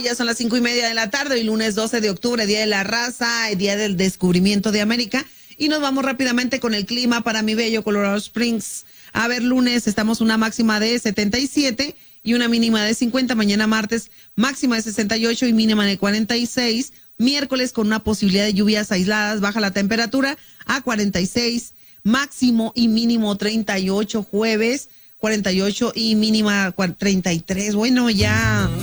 ya son las 5:30 de la tarde, hoy lunes 12 de octubre, Día de la Raza, Día del Descubrimiento de América. Y nos vamos rápidamente con el clima para mi bello Colorado Springs. A ver, lunes estamos una máxima de 77 y una mínima de 50. Mañana martes, máxima de 68 y mínima de 46. Miércoles con una posibilidad de lluvias aisladas, baja la temperatura a 46, máximo y mínimo 38. Jueves, 48 y mínima 33. Bueno, ya